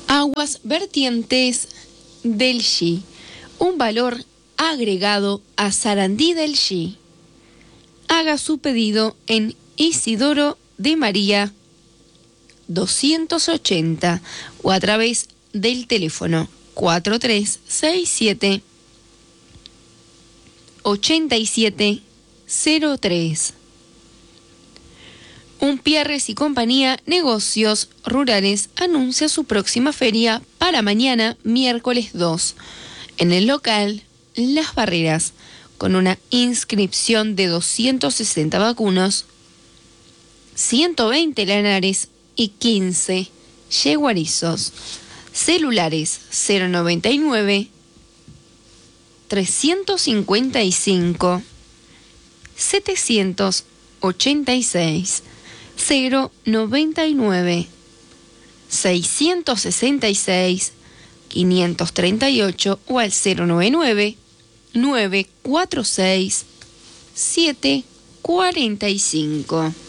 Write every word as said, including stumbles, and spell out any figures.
Aguas vertientes del Xi, un valor agregado a Sarandí del Xi. Haga su pedido en Isidoro de María doscientos ochenta o a través del teléfono cuatro tres seis siete ocho siete cero tres. Umpierres y Compañía Negocios Rurales anuncia su próxima feria para mañana, miércoles dos, en el local Las Barreras, con una inscripción de doscientos sesenta vacunos, ciento veinte lanares y quince yeguarizos. Celulares cero noventa y nueve, trescientos cincuenta y cinco, setecientos ochenta y seis, cero noventa y nueve, seiscientos sesenta y seis, quinientos treinta y ocho o al cero noventa y nueve, nueve cuatro seis, siete cuarenta y cinco.